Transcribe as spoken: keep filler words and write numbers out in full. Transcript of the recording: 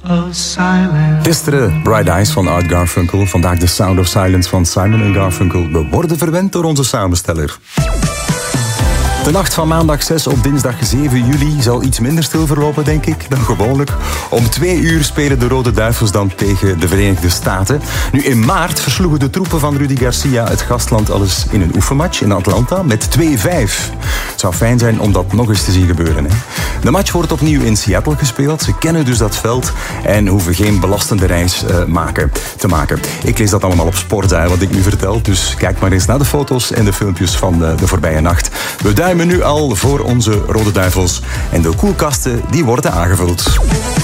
Gisteren Bright Eyes van Art Garfunkel. Vandaag The Sound of Silence van Simon en Garfunkel. We worden verwend door onze samensteller. De nacht van maandag zes op dinsdag zeven juli zal iets minder stil verlopen, denk ik, dan gewoonlijk. Om twee uur spelen de Rode Duivels dan tegen de Verenigde Staten. Nu, in maart versloegen de troepen van Rudy Garcia het gastland al eens in een oefenmatch in Atlanta met twee vijf. Het zou fijn zijn om dat nog eens te zien gebeuren. Hè? De match wordt opnieuw in Seattle gespeeld. Ze kennen dus dat veld en hoeven geen belastende reis uh, maken, te maken. Ik lees dat allemaal op Sportza, wat ik nu vertel. Dus kijk maar eens naar de foto's en de filmpjes van de, de voorbije nacht. We duimen nu al voor onze Rode Duivels. En de koelkasten die worden aangevuld.